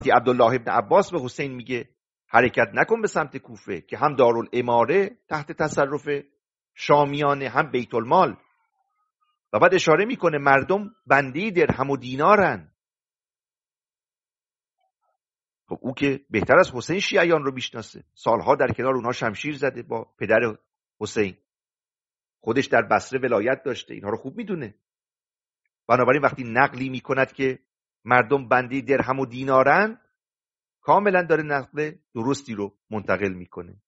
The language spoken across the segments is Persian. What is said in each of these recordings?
عبدالله ابن عباس به حسین میگه حرکت نکن به سمت کوفه که هم دارالاماره تحت تصرف شامیانه، هم بیت المال. و بعد اشاره میکنه مردم بنده درهم و دینارن. خب او که بهتر از حسین شیعیان رو میشناسه، سالها در کنار اونها شمشیر زده با پدر حسین، خودش در بصره ولایت داشته، اینها رو خوب میدونه. بنابراین وقتی نقلی میکند که مردم بنده درهم و دینارن، کاملا داره نقل درستی رو منتقل میکنه.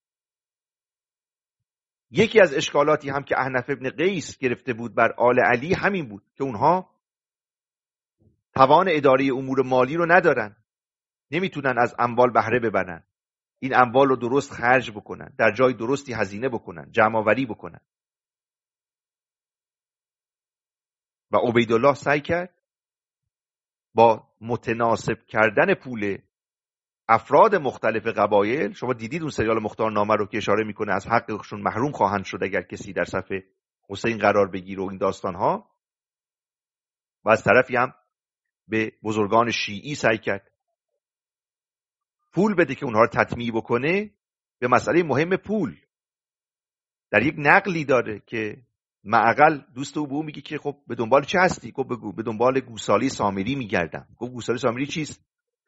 یکی از اشکالاتی هم که احنف ابن قیس گرفته بود بر آل علی همین بود که اونها توان اداره امور مالی رو ندارن، نمیتونن از اموال بهره ببرن، این اموال رو درست خرج بکنن، در جای درستی هزینه بکنن، جمع آوری بکنن. و عبیدالله سعی کرد با متناسب کردن پول افراد مختلف قبایل، شما دیدید اون سریال مختارنامه رو که اشاره میکنه از حقشون محروم خواهند شد اگر کسی در صف حسین قرار بگیره و این داستانها. و از طرفی هم به بزرگان شیعی سعی کرد پول بده که اونها رو تطمیع بکنه به مسئله مهم پول. در یک نقلی داره که معقل دوست او به او میگه که خب به دنبال چه هستی؟ گفت بگو به دنبال گوساله سامری میگردم. گفت گوساله سامری چیست؟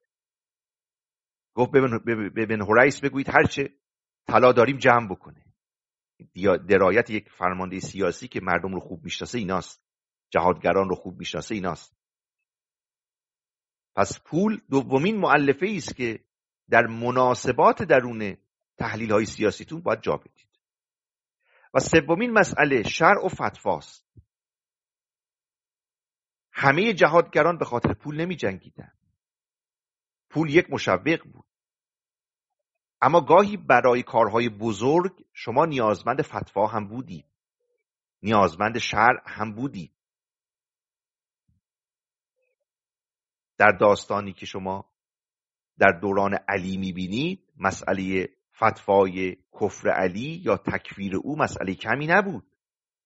گفت به بن حریث بگویید هرچه طلا داریم جمع بکنه. درایت یک فرمانده سیاسی که مردم رو خوب میشناسه ایناست، جهادگران رو خوب میشناسه ایناست. پس پول دومین مؤلفه ای است که در مناسبات درون تحلیل های سیاسیتون باید جا بدید. و سومین مسئله شرع و فتواست. همه جهادگران به خاطر پول نمی جنگیدن. پول یک مشوق بود. اما گاهی برای کارهای بزرگ شما نیازمند فتوا هم بودید، نیازمند شرع هم بودید. در داستانی که شما در دوران علی میبینید، مسئله فتوای کفر علی یا تکفیر او مسئله کمی نبود.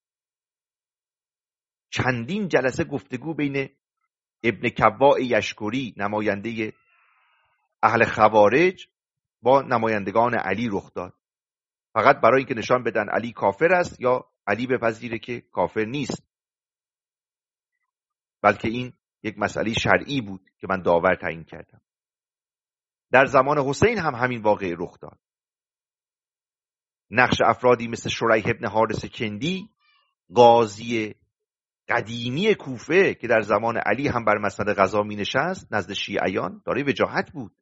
چندین جلسه گفتگو بین ابن کواع یشکری نماینده اهل خوارج با نمایندگان علی رخ داد، فقط برای اینکه نشان بدن علی کافر است یا علی بپذیره که کافر نیست. بلکه این یک مسئله شرعی بود که من داور تعیین کردم. در زمان حسین هم همین واقعه رخ داد. نقش افرادی مثل شریح ابن حارث کندی، قاضی قدیمی کوفه که در زمان علی هم بر مسند قضا می نشست نزد شیعیان، دارای وجاهت بود.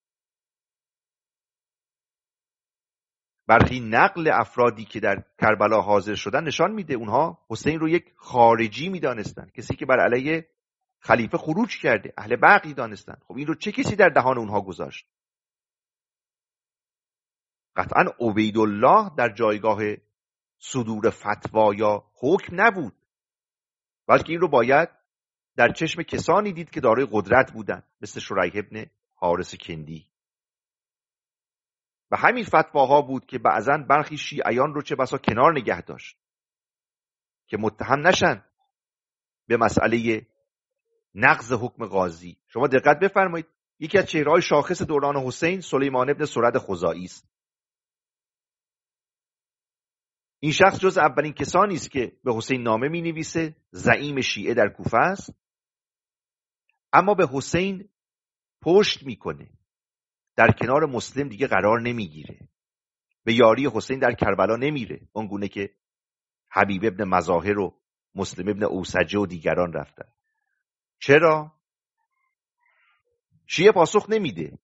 برخی نقل افرادی که در کربلا حاضر شدن نشان میده اونها حسین رو یک خارجی میدانستن، کسی که بر علیه خلیفه خروج کرده، اهل بغی دانستن. خب این رو چه کسی در دهان اونها گذاشت؟ قطعا عبیدالله در جایگاه صدور فتوا یا حکم نبود، بلکه این رو باید در چشم کسانی دید که دارای قدرت بودن، مثل شریح ابن حارث کندی. و همین فتواها بود که بعضن برخی شیعیان رو چه بسا کنار نگه داشت که متهم نشن به مسئله نقض حکم قاضی. شما دقت بفرمایید، یکی از چهره‌های شاخص دوران حسین سلیمان ابن سرد خزاعی است. این شخص جز اولین کسانی است که به حسین نامه می‌نویسه، زعیم شیعه در کوفه است، اما به حسین پشت میکنه، در کنار مسلم دیگه قرار نمیگیره، به یاری حسین در کربلا نمیره، اونگونه که حبیب ابن مظاهر و مسلم ابن اوسجه و دیگران رفتن. چرا؟ شیعه پاسخ نمیده.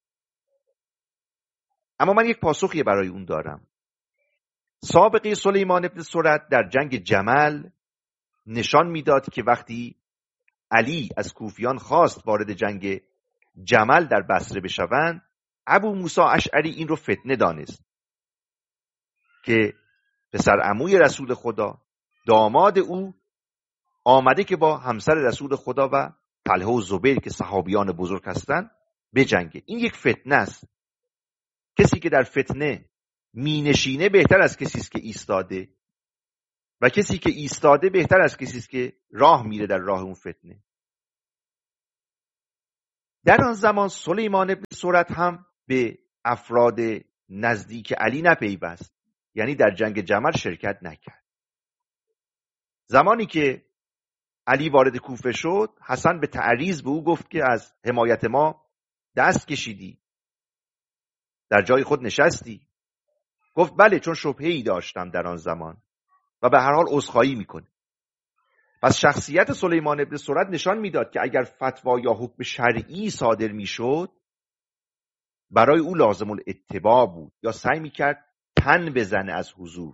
اما من یک پاسخی برای اون دارم. سابقه سلیمان ابن سرد در جنگ جمل نشان میداد که وقتی علی از کوفیان خواست وارد جنگ جمل در بصره بشوند، ابو موسی اشعری این رو فتنه دانست که پسر عموی رسول خدا، داماد او، آمده که با همسر رسول خدا و طلحه و زبیر که صحابیان بزرگ هستند بجنگه. این یک فتنه است. کسی که در فتنه می نشینه بهتر از کسی است که ایستاده، و کسی که ایستاده بهتر از کسی است که راه میره در راه اون فتنه. در آن زمان سلیمان ابن سرد هم به افراد نزدیک علی نپیوست، یعنی در جنگ جمل شرکت نکرد. زمانی که علی وارد کوفه شد، حسن به تعریض به او گفت که از حمایت ما دست کشیدی، در جای خود نشستی. گفت بله، چون شبهه‌ای داشتم در آن زمان و به هر حال عذرخواهی میکنه. پس شخصیت سلیمان ابن سرد نشان میداد که اگر فتوا یا حکم شرعی صادر میشد برای او لازم الاتباع بود، یا سعی میکرد تن بزنه از حضور.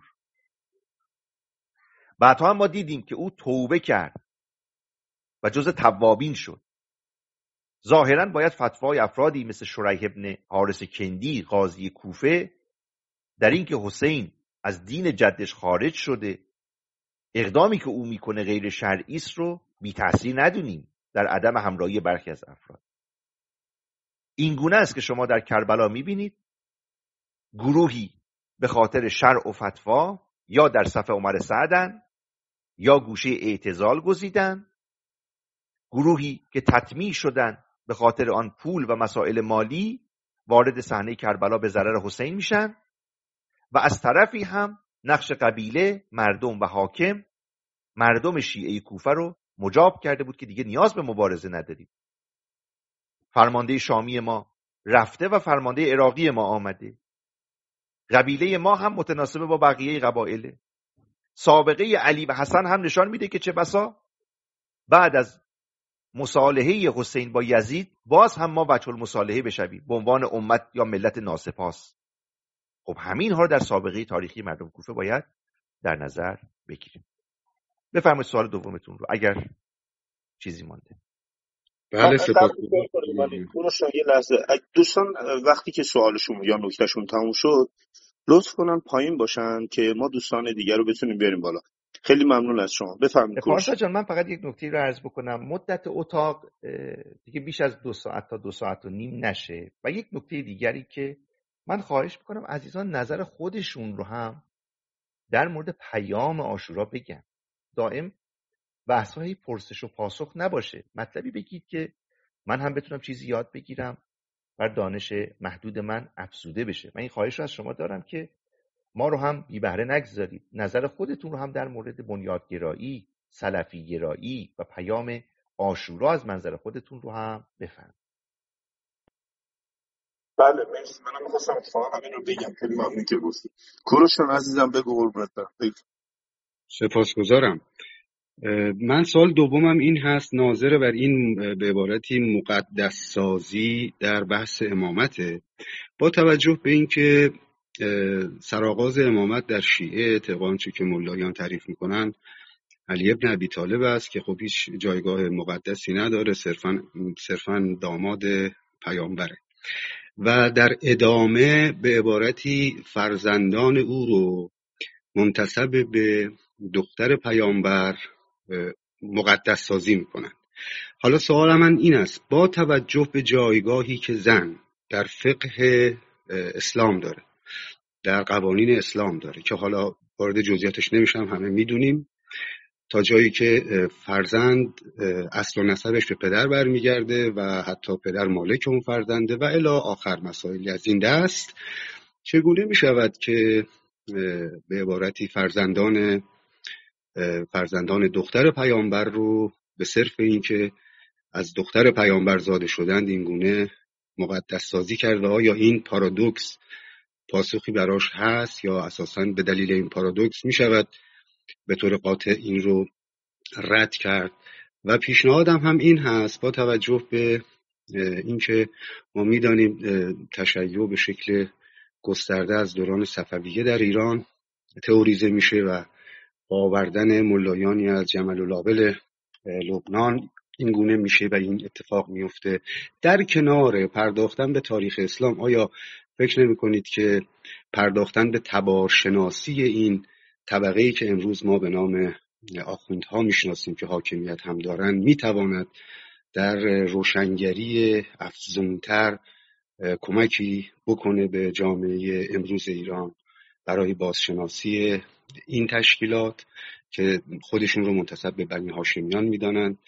بعدها هم ما دیدیم که او توبه کرد و جز توابین شد. ظاهرا باید فتوای افرادی مثل شریح ابن حارث کندی قاضی کوفه در این که حسین از دین جدش خارج شده، اقدامی که او میکنه غیر شرعی است رو بی تأثیر ندونیم در عدم همراهی برخی از افراد. این گونه است که شما در کربلا میبینید گروهی به خاطر شرع و فتوا یا در صف عمر سعدن یا گوشه اعتزال گزیدن، گروهی که تطمیع شدن به خاطر آن پول و مسائل مالی وارد صحنه کربلا به ضرر حسین میشن، و از طرفی هم نقش قبیله، مردم و حاکم مردم شیعه کوفه رو مجاب کرده بود که دیگه نیاز به مبارزه نداریم. فرمانده شامی ما رفته و فرمانده عراقی ما آمده. قبیله ما هم متناسب با بقیه قبایله. سابقه علی و حسن هم نشان میده که چه بسا بعد از مصالحه حسین با یزید باز هم ما وجه المصالحه بشویم به عنوان امت یا ملت ناسپاس. خب همین ها رو در سابقه تاریخی مردم کوفه باید در نظر بگیریم. بفرمایید سوال دومتون رو اگر چیزی مانده. بله سپاسگزارم. یه لحظه دوستان وقتی که سوالشون یا نکتهشون تموم شد لطف کنن پایین باشن که ما دوستان دیگر رو بتونیم بریم بالا. خیلی ممنون از شما. بفرمایید پارسا جان. من فقط یک نکته رو عرض بکنم. مدت اتاق دیگه بیش از 2 ساعت تا 2 ساعت و نیم نشه. و یک نکته دیگری که من خواهش میکنم عزیزان نظر خودشون رو هم در مورد پیام عاشورا بگن. دائم بحث‌های پرسش و پاسخ نباشه. مطلبی بگید که من هم بتونم چیزی یاد بگیرم و دانش محدود من افزوده بشه. من این خواهش رو از شما دارم که ما رو هم بی بهره نگذارید. نظر خودتون رو هم در مورد بنیادگرایی، سلفی گرایی و پیام عاشورا از منظر خودتون رو هم بفرمایید. بله مرسی. منم می‌خواستم اتفاقا همین رو بگم. خیلی ممنون که گفتی. کوروشون عزیزم بگو قربونت برم. سپاسگزارم. من سوال دومم این هست، ناظر بر این به عبارتی مقدس سازی در بحث امامته. با توجه به این که سرآغاز امامت در شیعه طبقاً چه که ملایان تعریف میکنن علی ابن ابی طالب است که خب هیچ جایگاه مقدسی نداره، صرفاً داماد پیامبره و در ادامه به عبارتی فرزندان او رو منتسب به دختر پیامبر مقدس سازی میکنن. حالا سوال من این است، با توجه به جایگاهی که زن در فقه اسلام داره، در قوانین اسلام داره که حالا وارد جزئیاتش نمیشم، همه میدونیم، تا جایی که فرزند اصل و نسبش به پدر برمیگرده و حتی پدر مالک اون فرزنده و الی آخر مسائلی از این دست، چگونه میشود که به عبارتی فرزندان دختر پیامبر رو به صرف این که از دختر پیامبر زاده شدند این گونه مقدس سازی کرد و آیا این پارادوکس پاسخی براش هست یا اساساً به دلیل این پارادوکس می شود به طور قاطع این رو رد کرد؟ و پیشنهادم هم این هست با توجه به این که ما می دانیم تشیع به شکل گسترده از دوران صفویه در ایران تئوریزه میشه و با آوردن ملایانی از جمل الابل لبنان این گونه میشه و این اتفاق میفته. در کنار پرداختن به تاریخ اسلام آیا فکر نمی کنید که پرداختن به تبارشناسی این طبقه‌ای که امروز ما به نام آخوندها میشناسیم که حاکمیت هم دارن میتواند در روشنگری افزونتر کمکی بکنه به جامعه امروز ایران برای بازشناسی این تشکیلات که خودشون رو منتسب به بنی هاشمیان میدانند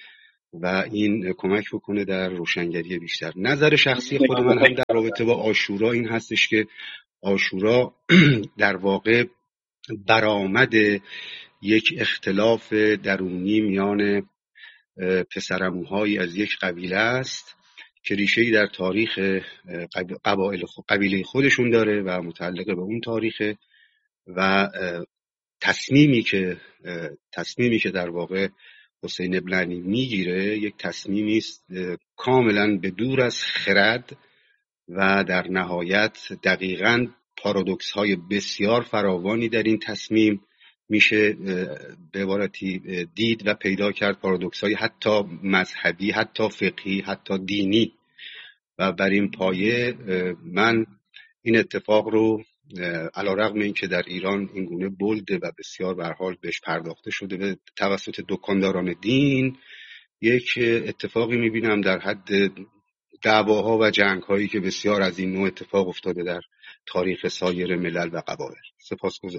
و این کمک بکنه در روشنگری بیشتر. نظر شخصی خود من هم در رابطه با عاشورا این هستش که عاشورا در واقع برآمد یک اختلاف درونی میان پسرعموهایی از یک قبیله است که ریشه‌ای در تاریخ قبیله خودشون داره و متعلق به اون تاریخه و تصمیمی که در واقع حسین ابن علی میگیره یک تصمیمی است کاملا به دور از خرد و در نهایت دقیقاً پارادوکس های بسیار فراوانی در این تصمیم میشه به عبارتی دید و پیدا کرد، پارادوکس های حتی مذهبی، حتی فقهی، حتی دینی. و بر این پایه من این اتفاق رو علیرغم اینکه در ایران این گونه بلده و بسیار به هر حال بهش پرداخته شده به توسط دکانداران دین، یک اتفاقی میبینم در حد دعواها و جنگ‌هایی که بسیار از این نوع اتفاق افتاده در تاریخ سایر ملل و قبایل. سپاسگزارم.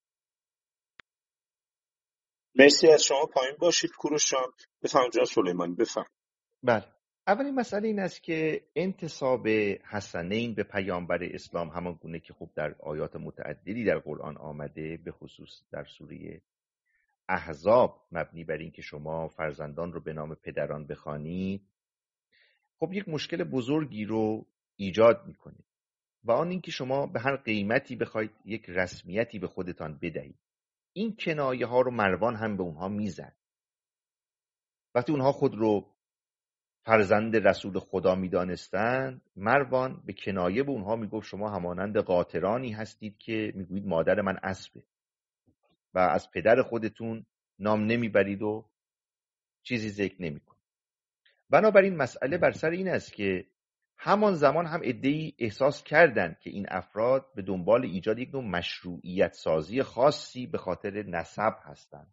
مرسی از شما. پایین باشید کوروش جان. بفرمایید جناب سلیمانی. بفرمایید. بله، اولین مسئله این است که انتساب حسنین به پیامبر اسلام همان گونه که خب در آیات متعددی در قرآن آمده، به خصوص در سوره احزاب مبنی بر این که شما فرزندان رو به نام پدران بخوانید، خب یک مشکل بزرگی رو ایجاد میکنه و آن این که شما به هر قیمتی بخواید یک رسمیتی به خودتان بدهید. این کنایه ها رو مروان هم به اونها میزد. وقتی اونها خود رو فرزند رسول خدا میدانستند، مروان به کنایه به اونها میگفت شما همانند قاطرانی هستید که میگویید مادر من اسبه و از پدر خودتون نام نمیبرید و چیزی ذکر نمیکنید. بنابراین مسئله بر سر این است که همان زمان هم عده‌ای احساس کردند که این افراد به دنبال ایجاد یک نوع مشروعیت سازی خاصی به خاطر نسب هستند.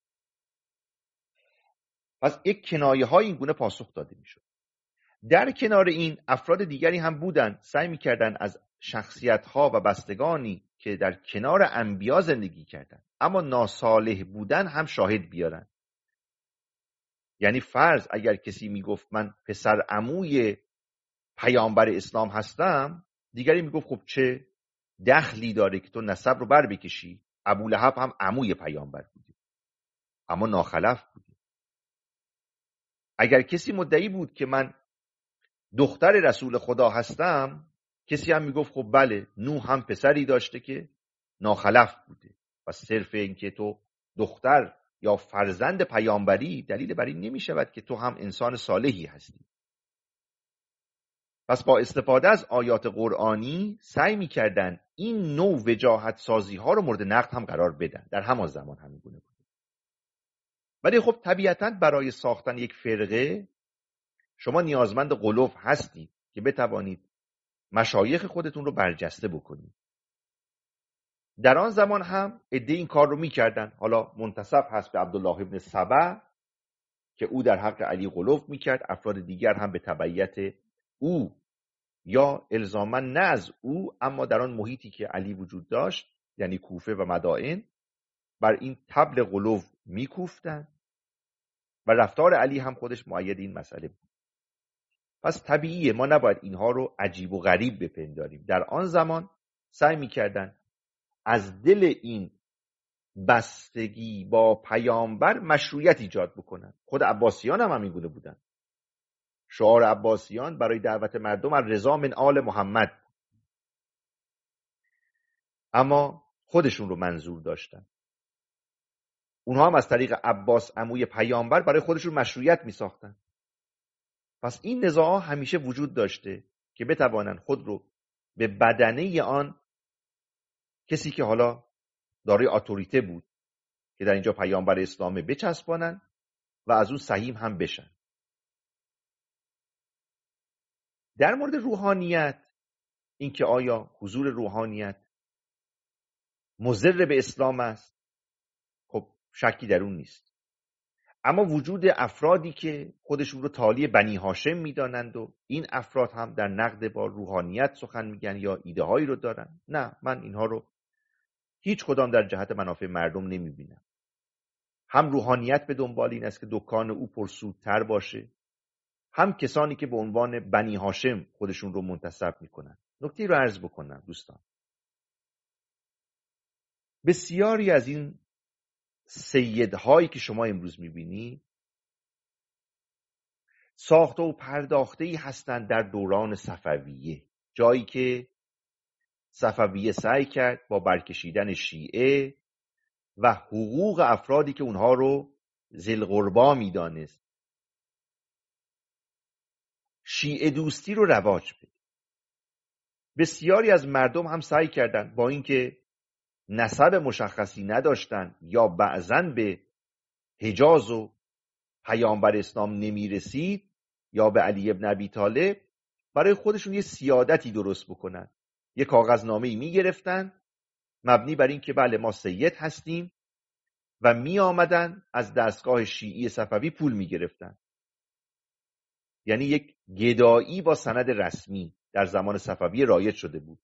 پس یک کنایه های این گونه پاسخ داده میشد. در کنار این افراد دیگری هم بودند سعی میکردند از شخصیت ها و بستگانی که در کنار انبیا زندگی کردند اما ناصالح بودن هم شاهد بیارن. یعنی فرض اگر کسی میگفت من پسر عموی پیامبر اسلام هستم، دیگری میگفت خب چه دخلی داره که تو نسب رو بر بکشی؟ ابولهب هم عموی پیامبر بوده اما ناخلف بوده. اگر کسی مدعی بود که من دختر رسول خدا هستم، کسی هم میگفت خب بله نوح هم پسری داشته که ناخلف بوده. و صرف این که تو دختر یا فرزند پیامبری دلیل بر این نمی شود که تو هم انسان صالحی هستی. پس با استفاده از آیات قرآنی سعی می‌کردن این نوع وجاهت سازی ها رو مورد نقد هم قرار بدن. در همان زمان همین گونه بود. ولی خب طبیعتاً برای ساختن یک فرقه شما نیازمند قلوف هستید که بتوانید مشایخ خودتون رو برجسته بکنید. در آن زمان هم عده این کار رو می‌کردن. حالا منتسب هست به عبدالله ابن سبع که او در حق علی قلوف می‌کرد، افراد دیگر هم به تبعیت او یا الزاما نه از او اما در آن محیطی که علی وجود داشت یعنی کوفه و مدائن بر این طبل قلوف میکوفتند و رفتار علی هم خودش مؤید این مسئله بود. پس طبیعیه ما نباید اینها رو عجیب و غریب بپنداریم. در آن زمان سعی میکردن از دل این بستگی با پیامبر مشروعیت ایجاد بکنن. خود عباسیان هم همین گونه بودن. شعار عباسیان برای دعوت مردم الرضا من آل محمد، اما خودشون رو منظور داشتن. اونها هم از طریق عباس عموی پیامبر برای خودشون مشروعیت می ساختن. پس این نزاع‌ها همیشه وجود داشته که بتوانن خود رو به بدنه آن کسی که حالا دارای اتوریته بود که در اینجا پیامبر اسلامه بچسبانن و از اون سهیم هم بشن. در مورد روحانیت، اینکه آیا حضور روحانیت مضر به اسلام است، خب شکی در اون نیست. اما وجود افرادی که خودشون رو تالی بنی هاشم میدانند و این افراد هم در نقد با روحانیت سخن میگن یا ایده هایی رو دارن، نه، من اینها رو هیچ کدام در جهت منافع مردم نمیبینم. هم روحانیت به دنبال این است که دکان او پرسودتر باشه، هم کسانی که به عنوان بنی هاشم خودشون رو منتسب میکنن. نکته رو عرض بکنم دوستان، بسیاری از این سیدهایی که شما امروز میبینی ساخته و پرداخته‌ای هستند در دوران صفویه، جایی که صفویه سعی کرد با برکشیدن شیعه و حقوق افرادی که اونها رو ذی‌القربا میدانست شیعه دوستی رو رواج بده. بسیاری از مردم هم سعی کردند با اینکه نسب مشخصی نداشتند یا بعضاً به حجاز و پیامبر اسلام نمیرسید یا به علی ابن ابی طالب، برای خودشون یه سیادتی درست بکنن. یه کاغذنامه‌ای میگرفتن مبنی بر این که بله ما سید هستیم و می آمدن از دستگاه شیعی صفوی پول می گرفتن. یعنی یک گدایی با سند رسمی در زمان صفوی رایج شده بود.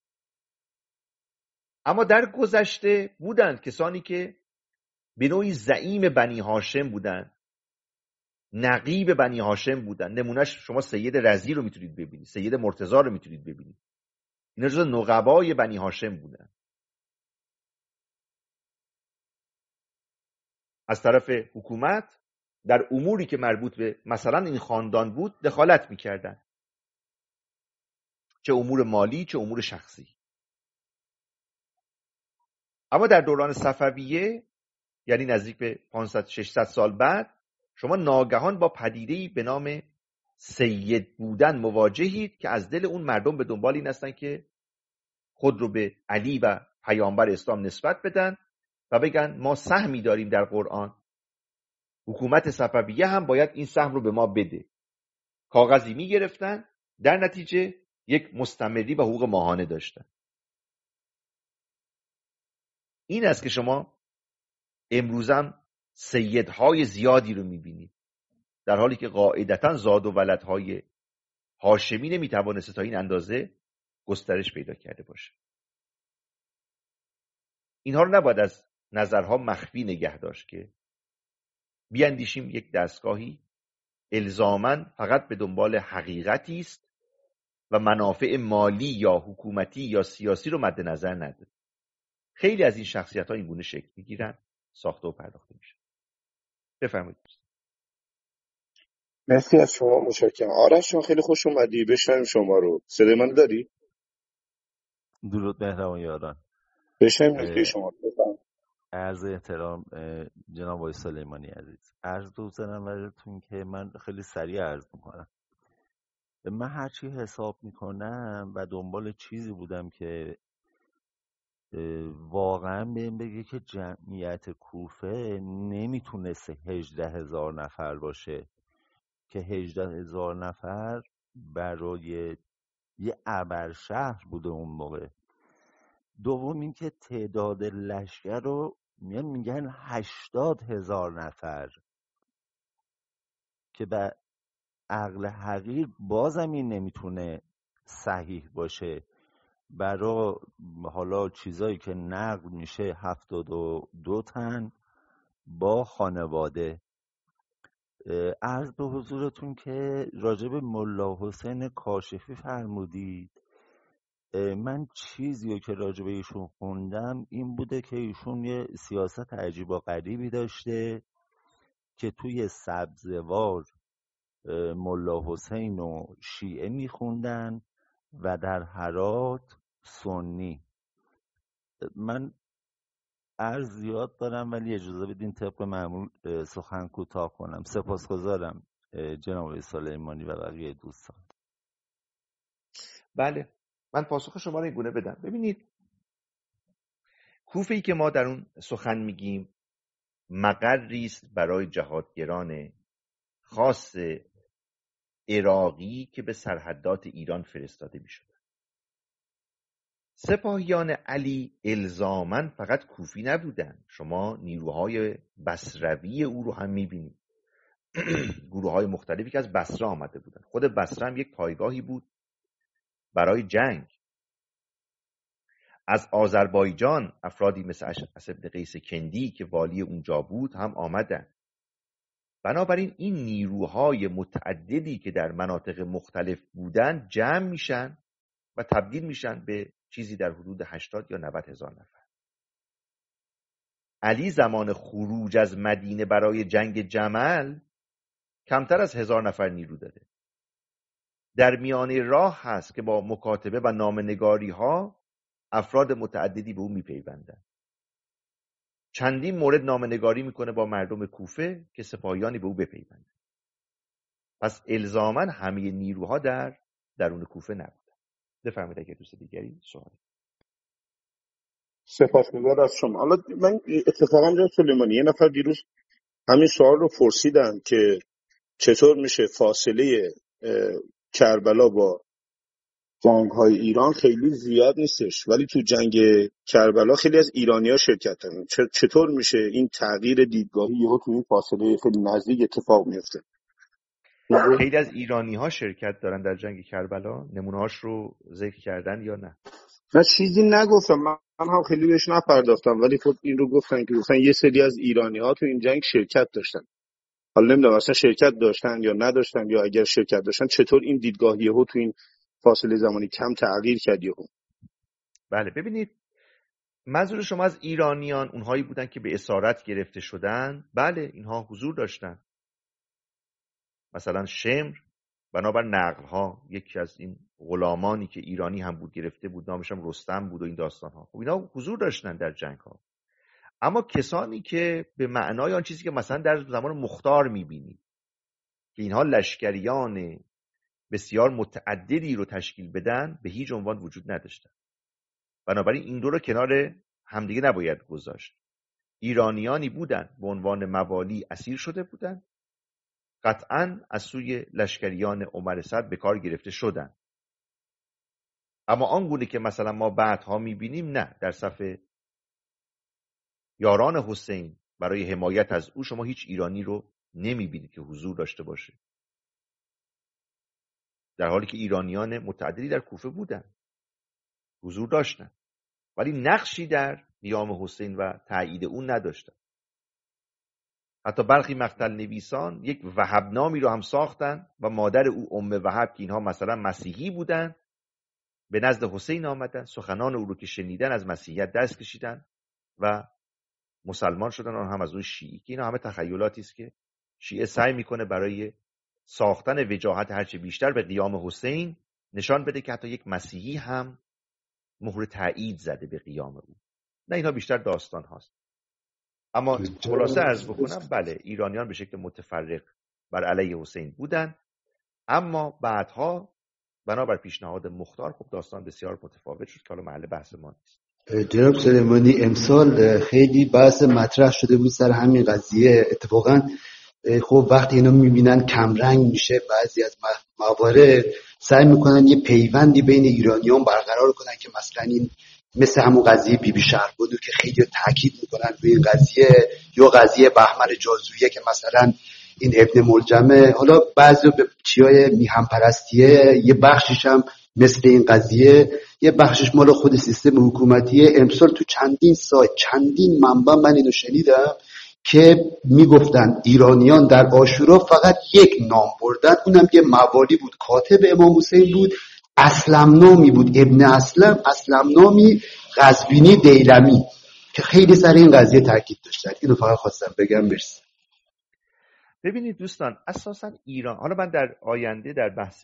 اما در گذشته بودند کسانی که به نوعی زعیم بنی هاشم بودند، نقیب بنی هاشم بودند. نمونهش شما سید رضی رو میتونید ببینید، سید مرتضی رو میتونید ببینید. اینا جزو نقبای بنی هاشم بودند. از طرف حکومت در اموری که مربوط به مثلا این خاندان بود دخالت میکردن، چه امور مالی چه امور شخصی. اما در دوران صفویه، یعنی نزدیک به 500-600 سال بعد، شما ناگهان با پدیده‌ای به نام سید بودن مواجهید که از دل اون مردم به دنبال این هستن که خود رو به علی و پیامبر اسلام نسبت بدن و بگن ما سهمی داریم در قرآن، حکومت صفویه هم باید این سهم رو به ما بده. کاغذی می گرفتن، در نتیجه یک مستمری و حقوق ماهانه داشتن. این است که شما امروزم سیدهای زیادی رو می بینید، در حالی که قاعدتاً زاد و ولدهای هاشمی نمی توانست تا این اندازه گسترش پیدا کرده باشه. اینها رو نباید از نظرها مخفی نگه داشت که بیاندیشیم یک دستگاهی الزاماً فقط به دنبال حقیقتی است و منافع مالی یا حکومتی یا سیاسی رو مد نظر نداره. خیلی از این شخصیت‌ها این گونه شکل می‌گیرن، ساخته و پرداخته میشن. بفرمایید. مرسی از شما، متشکرم. آرش شما خیلی خوش اومدی، بشنویم شما رو. صدای من داری؟ درود مهربان یاران. بشنویم نکته شما. بفرمایید. عرض احترام جناب آقای سلیمانی عزیز. عرض بزنم براتون که من خیلی سریع عرض میکنم. من هرچی حساب میکنم و دنبال چیزی بودم که واقعا بهم بگه که جمعیت کوفه نمیتونسته 18,000 نفر باشه که 18,000 نفر برای یه ابرشهر بوده اون موقع. دوم این که تعداد لشکر رو میگن 80,000 نفر که به عقل حقیر بازم این نمیتونه صحیح باشه. برای حالا چیزایی که نقل میشه 72 تن با خانواده. عرض به حضورتون که راجب ملا حسین کاشفی فرمودید. من چیزی که راجب ایشون خوندم این بوده که ایشون یه سیاست عجیب و غریبی داشته که توی سبزوار ملا حسین و شیعه میخوندن و در هرات سنی. من عرض زیاد دارم ولی اجازه بدین طبق معمول سخن کوتاه کنم. سپاسگزارم جناب سلیمانی و بقیه دوستان. بله، من پاسخ شما رو این گونه بدم. ببینید، کوفه‌ای که ما در اون سخن میگیم مقری است برای جهادگران خاص عراقی که به سرحدات ایران فرستاده میشد. سپاهیان علی الزاماً فقط کوفی نبودند. شما نیروهای بصروی او رو هم میبینید. گروه های مختلفی که از بصره آمده بودند. خود بصره هم یک پایگاهی بود برای جنگ. از آذربایجان افرادی مثل اشعث بن قیس کندی که والی اونجا بود هم آمدن. بنابراین این نیروهای متعددی که در مناطق مختلف بودن جمع میشن و تبدیل میشن به چیزی در حدود 80 یا 90 هزار نفر. علی زمان خروج از مدینه برای جنگ جمل کمتر از 1000 نفر نیرو داده. در میانه راه هست که با مکاتبه و نامه‌نگاری ها افراد متعددی به او میپیوندند. چندین مورد نامه‌نگاری میکنه با مردم کوفه که سپاهیانی به او بپیوندند. پس الزاما همه نیروها در درون کوفه نبود. بفرمایید اگه دوست دیگری سوال. سپاسگزار از شما. حالا من اتفاقا جناب سلیمانی یه نفر دیروز همین سوال رو پرسیدن که چطور میشه فاصله کربلا با جنگ‌های ایران خیلی زیاد نیستش، ولی تو جنگ کربلا خیلی از ایرانی‌ها شرکت کردن. چطور میشه این تغییر دیدگاهی یهو تو این فاصله خیلی نزدیک اتفاق میفته؟ خیلی از ایرانی‌ها شرکت دارن در جنگ کربلا. نمونه‌هاش رو ذکر کردن یا نه؟ من چیزی نگفتم، من هم خیلی بهش نپرداختم، ولی خب این رو گفتن که مثلا یه سری از ایرانی‌ها تو این جنگ شرکت داشتن. حالا نمیدونم اصلا شرکت داشتن یا نداشتن، یا اگر شرکت داشتن چطور این دیدگاه یهو تو این فاصله زمانی کم تغییر کرد یهو. بله، ببینید منظور شما از ایرانیان اونهایی بودن که به اسارت گرفته شدن. بله، اینها حضور داشتن. مثلا شمر بنابر نقل‌ها یکی از این غلامانی که ایرانی هم بود گرفته بود، نامش هم رستم بود و این داستان‌ها. خب اینا حضور داشتن در جنگ‌ها. اما کسانی که به معنای آن چیزی که مثلا در زمان مختار می‌بینید که اینها لشکریان بسیار متعددی رو تشکیل بدن، به هیچ عنوان وجود نداشتن. بنابراین این دو رو کنار همدیگه نباید گذاشت. ایرانیانی بودن به عنوان موالی اسیر شده بودن، قطعاً از سوی لشکریان عمر سعد به کار گرفته شدن. اما آنگونه که مثلا ما بعدها میبینیم، نه، در صف یاران حسین برای حمایت از او شما هیچ ایرانی رو نمیبینید که حضور داشته باشه، در حالی که ایرانیان متعددی در کوفه بودن، حضور داشتن، ولی نقشی در قیام حسین و تایید اون نداشتن. حتی برخی مقتل نویسان یک وهب نامی رو هم ساختن و مادر او ام وهب که اینها مثلا مسیحی بودن به نزد حسین آمدن، سخنان او رو که شنیدن از مسیحیت دست کشیدن و مسلمان شدن، آن هم از اون شیعی، که اینا همه تخیلاتی است که شیعه سعی میکنه برای ساختن وجاهت هرچه بیشتر به قیام حسین نشان بده که حتی یک مسیحی هم مهر تایید زده به قیام او. نه، اینها بیشتر داستان هاست. اما خلاصه عرض بکنم، بله، ایرانیان به شکل متفرق بر علیه حسین بودن، اما بعدها بنابر پیشنهاد مختار خب داستان بسیار متفاوت شد که حالا محل بحث ما نیست. جناب سلیمانی، امسال خیلی بحث مطرح شده بود سر همین قضیه. اتفاقا خب وقتی اینا میبینن کمرنگ میشه بعضی از موارد، سعی میکنن یه پیوندی بین ایرانیان برقرار کنن که مثلا این مثل همون قضیه بیبی شهر بود که خیلی تاکید میکنن روی این قضیه، یا قضیه بهمن جازویه که مثلا این ابن ملجمه، حالا بعضی به چیای میهم پرستیه، یه بخشش هم مثل این قضیه، یه بخشش مال خود سیستم حکومتیه. امسال تو چندین سایت، چندین منبع من اینو شنیدم که میگفتن ایرانیان در عاشورا فقط یک نام بردن، اونم یه موالی بود، کاتب امام حسین بود، اسلم نامی بود، ابن اسلم نامی قزوینی دیلمی، که خیلی سر این قضیه تاکید داشتن. اینو فقط خواستم بگم. مرسی. ببینید دوستان، اساسا ایران، حالا من در آینده در بحث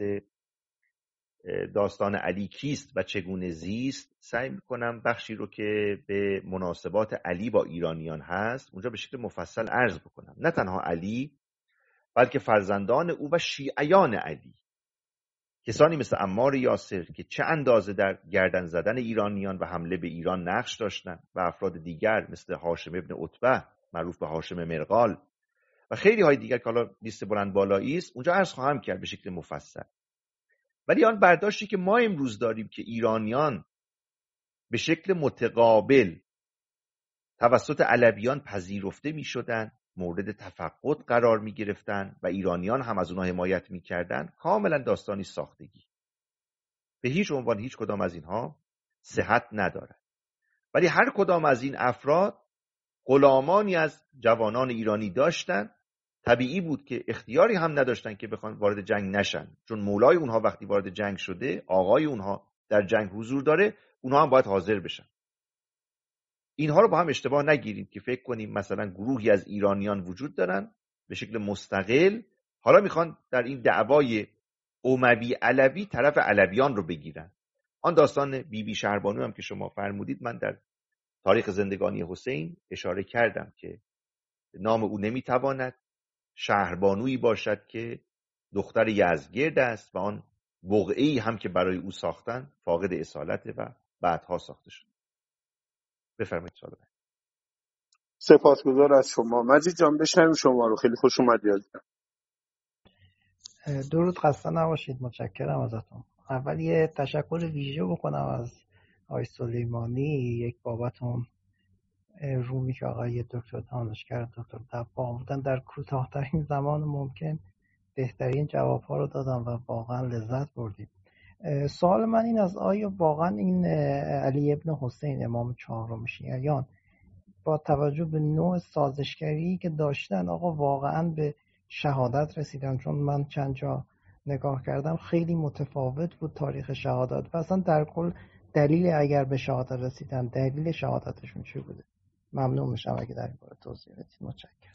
داستان علی کیست و چگونه زیست سعی میکنم بخشی رو که به مناسبات علی با ایرانیان هست اونجا به شکل مفصل عرض بکنم. نه تنها علی، بلکه فرزندان او و شیعیان علی، کسانی مثل عمار یاسر که چه اندازه در گردن زدن ایرانیان و حمله به ایران نقش داشتند، و افراد دیگر مثل هاشم ابن عتبه معروف به هاشم مرغال و خیلی های دیگر که حالا لیست بلند بالایی است، اونجا عرض خواهم کرد به شکل مفصل. ولی آن برداشتی که ما امروز داریم که ایرانیان به شکل متقابل توسط علویان پذیرفته می شدن، مورد تفقد قرار می گرفتن و ایرانیان هم از اونها حمایت می کردن، کاملا داستانی ساختگی. به هیچ عنوان هیچ کدام از اینها صحت ندارد. ولی هر کدام از این افراد غلامانی از جوانان ایرانی داشتن. طبیعی بود که اختیاری هم نداشتن که بخوان وارد جنگ نشن، چون مولای اونها وقتی وارد جنگ شده، آقای اونها در جنگ حضور داره، اونها هم باید حاضر بشن. اینها رو با هم اشتباه نگیریم که فکر کنیم مثلا گروهی از ایرانیان وجود دارن به شکل مستقل، حالا میخوان در این دعوای اموی علوی طرف علویان رو بگیرن. آن داستان بی شهربانو هم که شما فرمودید، من در تاریخ زندگانی حسین اشاره کردم که نام او نمیتواند شهربانویی باشد که دختر یزدگرد است و آن بقعه‌ای هم که برای او ساختن فاقد اصالت و بعدها ساخته شد. بفرمایید سوال بعد. سپاسگزار از شما. مجید جان بشنویم شما رو. خیلی خوش اومدی عزیزم. درود، خسته نباشید. متشکرم ازتون. اول یه تشکر ویژه بکنم از آقای سلیمانی، یک بابت اون رومی که آقای دکتر دانشگر دکتر دباغ بودن در کوتاه‌ترین زمان ممکن بهترین جواب‌ها رو دادن و واقعا لذت بردیم. سوال من این از آیا واقعا این علی ابن حسین امام چهارم شیعیان با توجه به نوع سازشگری که داشتن آقا واقعا به شهادت رسیدن؟ چون من چند جا نگاه کردم خیلی متفاوت بود تاریخ شهادت و اصلا در کل دلیل اگر به شهادت رسیدن دلیل شهادتشون چی بوده؟ ممنون میشم اگه در این باره توضیح بدید. متشکرم.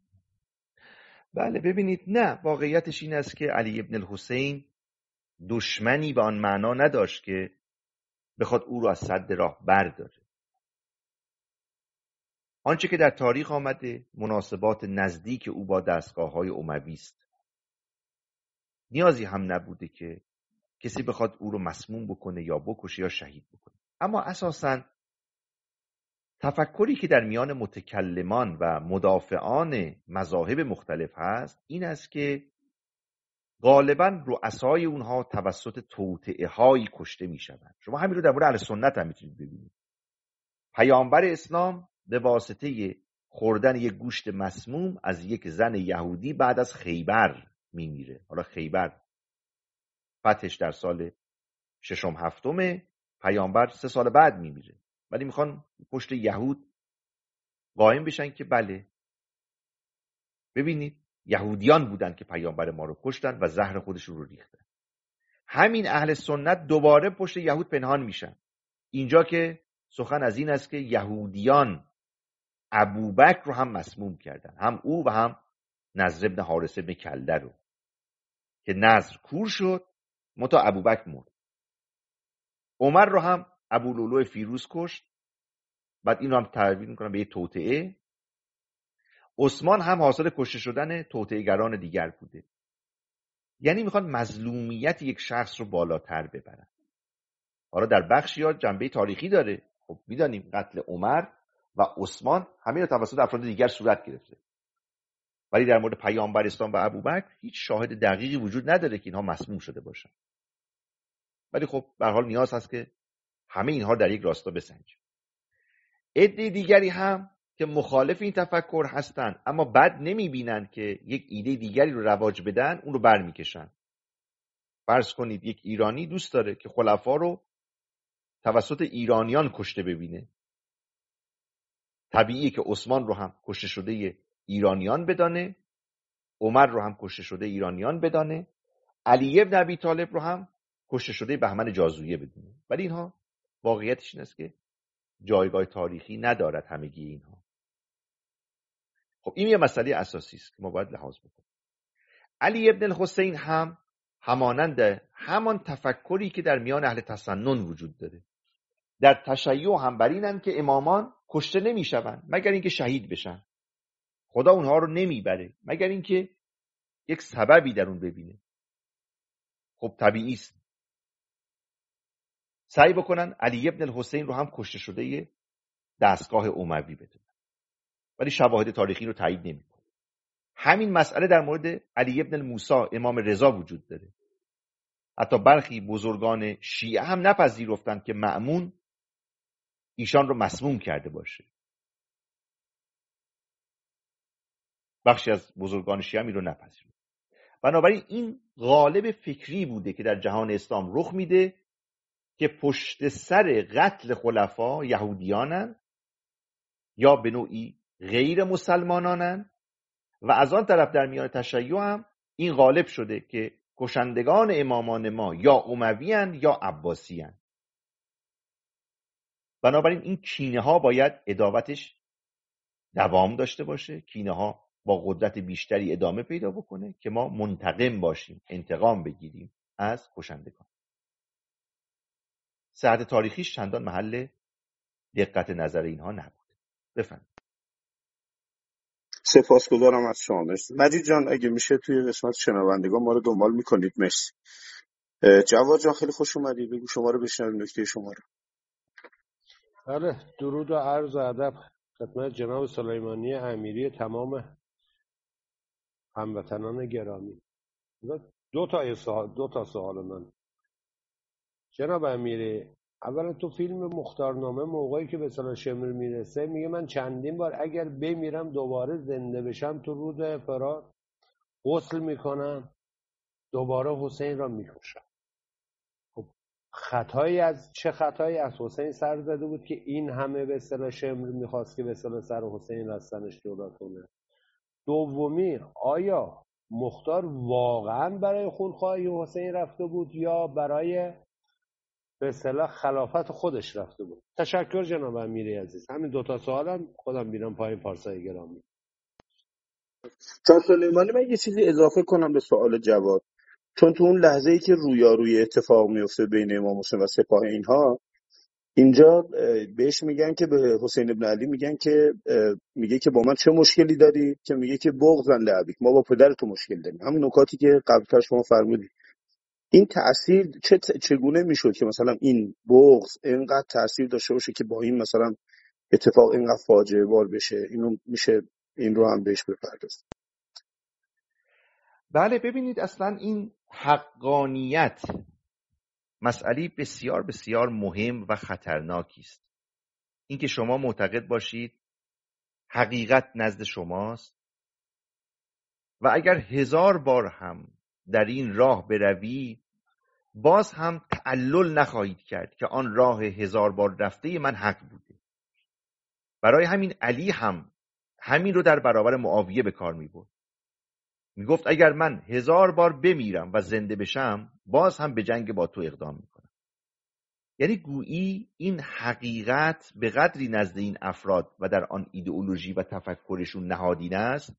بله، ببینید، نه، واقعیتش این است که علی ابن الحسین دشمنی به آن معنا نداشت که بخواد او رو از سد راه برداره. آنچه که در تاریخ آمده مناسبات نزدیک او با دستگاه‌های اموی است. نیازی هم نبوده که کسی بخواد او رو مسموم بکنه یا بکشه یا شهید بکنه. اما اساساً تفکری که در میان متکلمان و مدافعان مذاهب مختلف هست این است که غالباً رؤسای اونها توسط توطئه‌هایی کشته میشوند. شما همین رو در مورد اهل سنت هم میتونید ببینید. پیامبر اسلام به واسطه خوردن یک گوشت مسموم از یک زن یهودی بعد از خیبر میمیره. حالا خیبر فتحش در سال 6-7، پیامبر 3 سال بعد میمیره، ولی میخوان پشت یهود قائم بشن که بله، ببینید یهودیان بودن که پیامبر ما رو کشتن و زهر خودشون رو ریختن. همین اهل سنت دوباره پشت یهود پنهان میشن. اینجا که سخن از این است که یهودیان ابوبکر رو هم مسموم کردن، هم او و هم نضر ابن حارث ابن کلده رو، که نضر کور شد متا ابوبکر مرد. عمر رو هم ابولؤلؤ فیروز کشت، بعد این رو هم تعبیر میکنن به یه توطئه. عثمان هم حاصل کشته شدن توطئه‌گران دیگر بوده. یعنی میخوان مظلومیت یک شخص رو بالاتر ببرن. حالا در بخشی ها جنبه تاریخی داره. خب میدانیم قتل عمر و عثمان همین رو توسط افراد دیگر صورت گرفته، ولی در مورد پیامبر اسلام و ابوبکر هیچ شاهد دقیقی وجود نداره که اینها مسموم شده باشن. ولی خب به هر حال نیاز هست که همه اینها در یک راستا بسنجیم. عده دیگری هم که مخالف این تفکر هستند اما بد نمیبینند که یک ایده دیگری رو رواج بدن، اون رو برمیکشن. فرض کنید یک ایرانی دوست داره که خلفا رو توسط ایرانیان کشته ببینه. طبیعیه که عثمان رو هم کشته شده ایرانیان بدانه، عمر رو هم کشته شده ایرانیان بدانه، علی ابن ابی طالب رو هم کشته شده بهمن جازویه بدونه. ولی اینها واقعیتش این است که جایگاه تاریخی ندارد همگی اینها. خب این یه مسئله اساسی است که ما باید لحاظ بکنیم. علی ابن الحسین هم همانند همان تفکری که در میان اهل تسنن وجود داره. در تشیع هم بر اینن که امامان کشته نمیشوند مگر اینکه شهید بشن. خدا اونها رو نمیبره مگر اینکه یک سببی در اون ببینه. خب طبیعی است سعی بکنن علی ابن الحسین رو هم کشته شده دستگاه اموی بدونن، ولی شواهد تاریخی رو تایید نمیکنه. همین مسئله در مورد علی ابن موسی امام رضا وجود داره. حتی برخی بزرگان شیعه هم نپذیرفتند که مأمون ایشان رو مسموم کرده باشه. بخشی از بزرگان شیعه می رو نپذیرفت. بنابراین این غالب فکری بوده که در جهان اسلام رخ میده که پشت سر قتل خلفا یهودیانن یا به نوعی غیر مسلمانانن و از آن طرف در میان تشیع هم این غالب شده که کشندگان امامان ما یا امویان یا عباسیان. بنابراین این کینه ها باید عداوتش دوام داشته باشه، کینه ها با قدرت بیشتری ادامه پیدا بکنه که ما منتقم باشیم، انتقام بگیریم از کشندگان. صحت تاریخیش چندان محل دقت نظر اینها نبود. بفهم. سپاسگزارم از شما. مرسی مجید جان، اگه میشه توی قسمت شنوندگان ما رو دنبال میکنید. مرسی. جواد جان خیلی خوش اومدی، بگو شما رو بشنویم، نکته شما رو. بله، درود و عرض ادب خدمت جناب سلیمانی امیری، تمام هموطنان گرامی. دو تا سوال من. جناب امیری، اولا تو فیلم مختارنامه موقعی که به سال شمر میرسه میگه من چندین بار اگر بمیرم دوباره زنده بشم تو رود فرات غسل میکنم دوباره حسین را میکشم. خب چه خطایی از حسین سر زده بود که این همه به اصطلاح شمر میخواست که به اصطلاح سر حسین از سنش جدا کنه؟ دومی، آیا مختار واقعا برای خونخواهی حسین رفته بود یا برای به اصطلاح خلافت خودش رفته بود؟ تشکر جناب امیری عزیز. همین دوتا سوالم، خودم میرم پایین. پارسای گرامی. جان سلیمانی، من یه چیزی اضافه کنم به سوال جواد، چون تو اون لحظه‌ای که رویارویی اتفاق میفته بین امام حسین و سپاه اینها، اینجا بهش میگن که به حسین ابن علی میگه که با من چه مشکلی داری؟ که میگه که بغضاً لعبیک، ما با پدر تو مشکل داریم. همین نکاتی که قبلا شما فرمودید، این تأثیر چگونه میشد که مثلا این بغض اینقدر تأثیر داشته باشه که با این مثلا اتفاق اینقدر فاجعه بار بشه؟ اینو میشه این رو هم بهش بپردازید. بله، ببینید اصلا این حقانیت مسئله بسیار بسیار مهم و خطرناکی است. اینکه شما معتقد باشید حقیقت نزد شماست و اگر 1000 بار هم در این راه بروید باز هم تعلل نخواهید کرد که آن راه 1000 بار رفته من حق بوده. برای همین علی هم همین رو در برابر معاویه به کار می برد. می گفت اگر من 1000 بار بمیرم و زنده بشم باز هم به جنگ با تو اقدام می کنم. یعنی گویی این حقیقت به قدری نزد این افراد و در آن ایدئولوژی و تفکرشون نهادینه است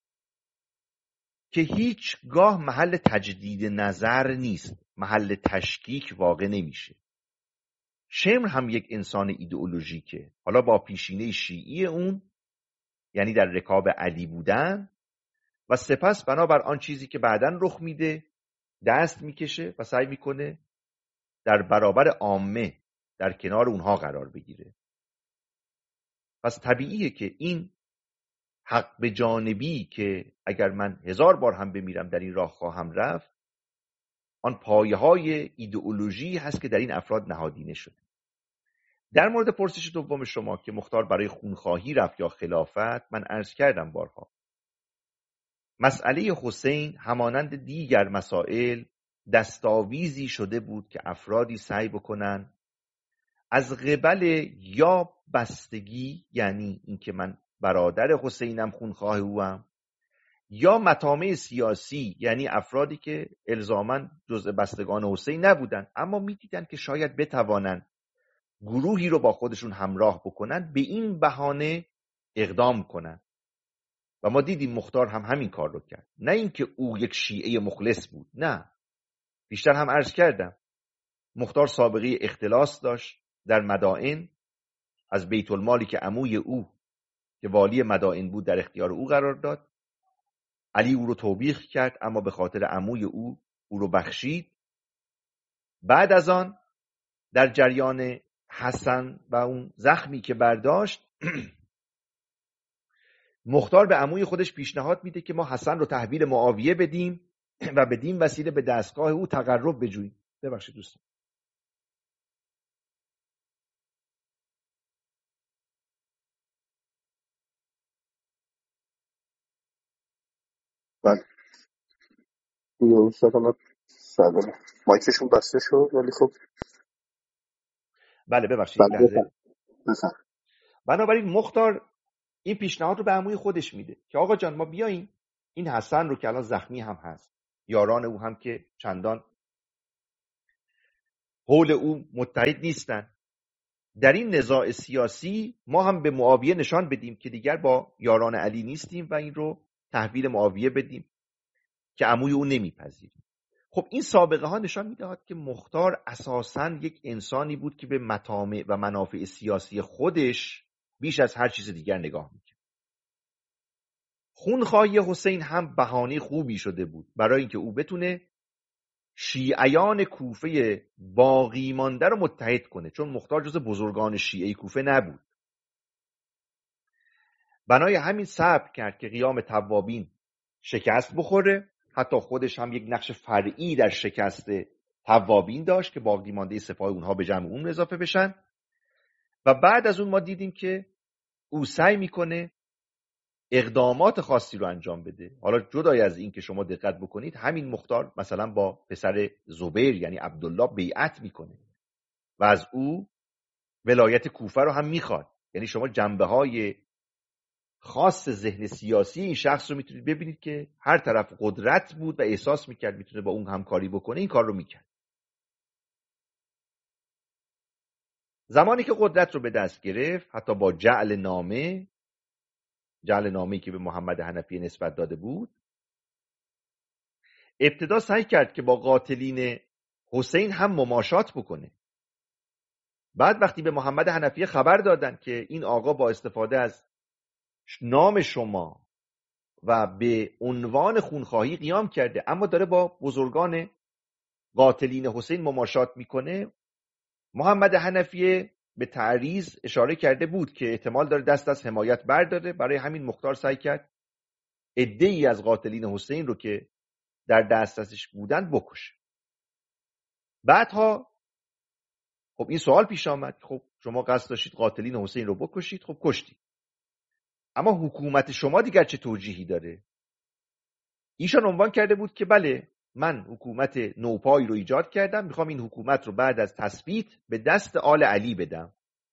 که هیچگاه محل تجدید نظر نیست، محل تشکیک واقع نمیشه. شمر هم یک انسان ایدئولوژیکه، حالا با پیشینه شیعی اون، یعنی در رکاب علی بودن، و سپس بنابر آن چیزی که بعداً رخ میده دست میکشه و سعی میکنه در برابر عامه در کنار اونها قرار بگیره. پس طبیعیه که این حق به جانبی که اگر من 1000 بار هم بمیرم در این راه خواهم رفت، آن پایه های ایدئولوژی هست که در این افراد نهادینه شده. در مورد پرسش دوم شما که مختار برای خونخواهی رفت یا خلافت، من عرض کردم بارها مسئله حسین همانند دیگر مسائل دستاویزی شده بود که افرادی سعی بکنن از قبل یا بستگی، یعنی اینکه من برادر حسینم خونخواه اوام، یا مطامع سیاسی، یعنی افرادی که الزاماً جزء بستگان حسین نبودن اما میدیدن که شاید بتوانن گروهی رو با خودشون همراه بکنن، به این بهانه اقدام کنن. و ما دیدیم مختار هم همین کار رو کرد. نه اینکه او یک شیعه مخلص بود، نه، بیشتر هم عرض کردم مختار سابقه اختلاس داشت در مدائن، از بیت المالی که عموی او که والی مدائن بود در اختیار او قرار داد. علی او رو توبیخ کرد اما به خاطر عموی او رو بخشید. بعد از آن در جریان حسن و اون زخمی که برداشت مختار به عموی خودش پیشنهاد میده که ما حسن رو تحویل معاویه بدیم و بدیم وسیله به دستگاه او تقرب بجوییم. ببخشید دوستان. بله یه استاد هم مایکشون بسته شد، ولی خب بله ببخشید یک لحظه. مثلا بنابراین مختار این پیشنهاد رو به عموی خودش میده که آقا جان ما بیاییم این حسن رو که الان زخمی هم هست، یاران او هم که چندان حول او متحد نیستن، در این نزاع سیاسی ما هم به معاویه نشان بدیم که دیگر با یاران علی نیستیم و این رو تحویل معاویه بدیم که عموی او نمیپذیره. خب این سابقه ها نشان میدهد که مختار اساساً یک انسانی بود که به مطامع و منافع سیاسی خودش بیش از هر چیز دیگر نگاه میکرد. خونخواهی حسین هم بهانه خوبی شده بود برای اینکه او بتونه شیعیان کوفه باقی مانده رو متحد کنه، چون مختار جز بزرگان شیعه کوفه نبود. بنای همین صبر کرد که قیام توابین شکست بخوره، حتی خودش هم یک نقش فرعی در شکست توابین داشت که باقی مانده سپاه اونها به جمع اون اضافه بشن. و بعد از اون ما دیدیم که او سعی میکنه اقدامات خاصی رو انجام بده. حالا جدای از این که شما دقت بکنید همین مختار مثلا با پسر زبیر یعنی عبدالله بیعت میکنه و از او ولایت کوفه رو هم میخواد. یعنی شما جنبه‌های خاص ذهن سیاسی این شخص رو میتونید ببینید که هر طرف قدرت بود و احساس میکرد میتونه با اون همکاری بکنه، این کار رو میکرد. زمانی که قدرت رو به دست گرفت حتی با جعل نامه‌ای که به محمد حنفیه نسبت داده بود، ابتدا سعی کرد که با قاتلین حسین هم مماشات بکنه. بعد وقتی به محمد حنفیه خبر دادن که این آقا با استفاده از نام شما و به عنوان خونخواهی قیام کرده اما داره با بزرگان قاتلین حسین مماشات میکنه، محمد حنفیه به تعریض اشاره کرده بود که احتمال داره دست از حمایت برداره. برای همین مختار سعی کرد عده‌ای از قاتلین حسین رو که در دسترسش بودن بکشه. بعدها خب این سوال پیش آمد، خب شما قصد داشتید قاتلین حسین رو بکشید، خب کشتید، اما حکومت شما دیگر چه توجیهی داره؟ ایشان عنوان کرده بود که بله من حکومت نوپایی رو ایجاد کردم، میخوام این حکومت رو بعد از تثبیت به دست آل علی بدم.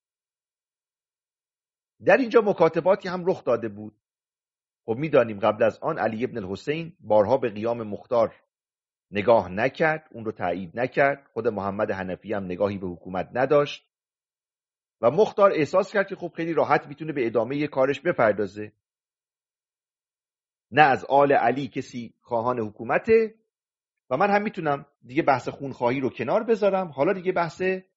در اینجا مکاتباتی هم رخ داده بود. خب میدانیم قبل از آن علی ابن الحسین بارها به قیام مختار نگاه نکرد، اون رو تایید نکرد. خود محمد حنفی هم نگاهی به حکومت نداشت و مختار احساس کرد که خب خیلی راحت میتونه به ادامه کارش بپردازه. نه از آل علی کسی خواهان حکومته و من هم میتونم دیگه بحث خونخواهی رو کنار بذارم، حالا دیگه بحث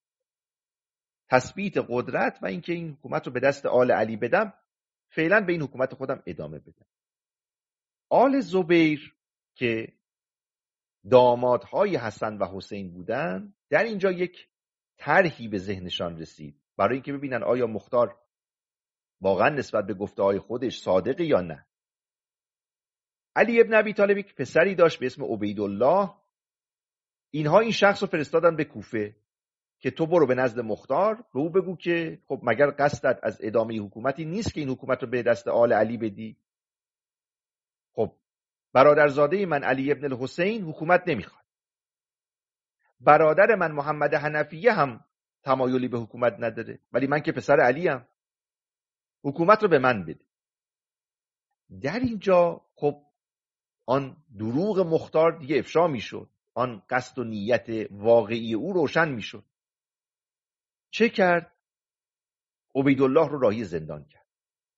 تثبیت قدرت و اینکه این حکومت رو به دست آل علی بدم، فعلا به این حکومت خودم ادامه بدم. آل زبیر که دامادهای حسن و حسین بودن، در اینجا یک طرحی به ذهنشان رسید برای اینکه ببینن آیا مختار واقعا نسبت به گفته‌های خودش صادقه یا نه. علی ابن ابی طالب یک پسری داشت به اسم عبیدالله. اینها این شخص رو فرستادن به کوفه که تو برو به نزد مختار، به او بگو که خب مگر قصدت از ادامه حکومتی نیست که این حکومت رو به دست آل علی بدی؟ خب برادرزاده من علی ابن الحسین حکومت نمیخواد، برادر من محمد حنفیه هم تمایلی به حکومت نداره، ولی من که پسر علی ام، حکومت رو به من بده. در اینجا خب آن دروغ مختار دیگه افشا میشد، آن قصد و نیت واقعی او روشن میشد. چه کرد؟ عبیدالله رو راهی زندان کرد.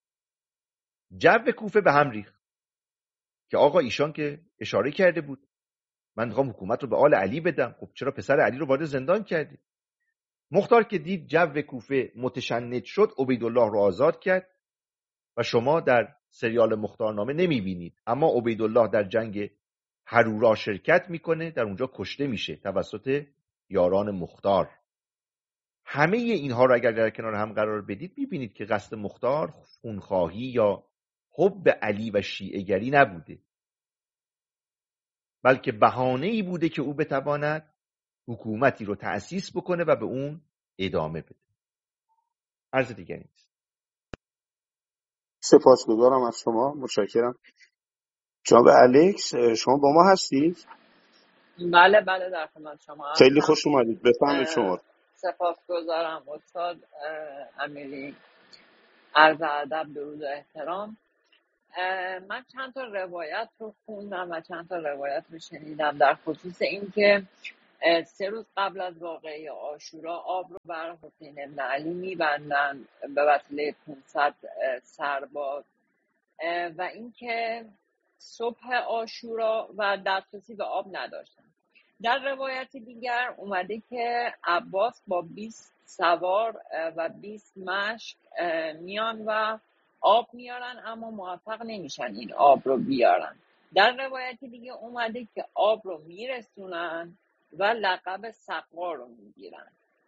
جو کوفه به هم ریخت که آقا ایشان که اشاره کرده بود من میخوام حکومت رو به آل علی بدم، خب چرا پسر علی رو وارد زندان کردی؟ مختار که دید جو کوفه متشنج شد، عبیدالله رو آزاد کرد و شما در سریال مختارنامه نمیبینید، اما عبیدالله در جنگ هرورا شرکت میکنه، در اونجا کشته میشه توسط یاران مختار. همه اینها رو اگر در کنار هم قرار بدید میبینید که قصد مختار خونخواهی یا حب علی و شیعه گری نبوده، بلکه بهانه‌ای بوده که او بتواند حکومتی رو تأسیس بکنه و به اون ادامه بده. عرض دیگری نیست. سپاسگزارم از شما، متشکرم. جناب الکس شما با ما هستید؟ بله در خدمت شما خیلی هستم. خوش اومدید، بفرمایید شما. سپاسگزارم استاد امیری. عرض ادب، درود و احترام. من چند تا روایت رو خوندم و چند تا روایت رو شنیدم در خصوص اینکه 3 روز قبل از واقعه عاشورا آب رو بر حسین بن علی میبندن به وسیله 500 سرباز و اینکه صبح عاشورا و دسترسی به آب نداشتن. در روایت دیگر اومده که عباس با 20 سوار و 20 مشک میان و آب میارن اما موفق نمیشن این آب رو بیارن. در روایت دیگه اومده که آب رو میرسونن و لقب سقا رو میگیرن.